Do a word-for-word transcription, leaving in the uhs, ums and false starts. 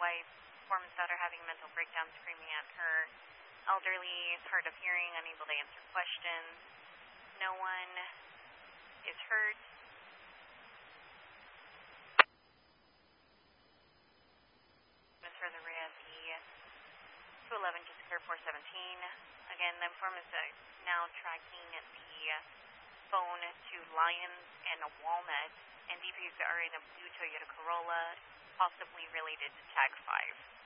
wife. Informs daughter having mental breakdown, screaming at her. Elderly, hard of hearing, unable to answer questions. No one is hurt. As for the R I A C two eleven to secure four seventeen. Again, the informant is now tracking the phone to Lyons and Walnut, and D Ps are in a blue Toyota Corolla, possibly related to Tag five.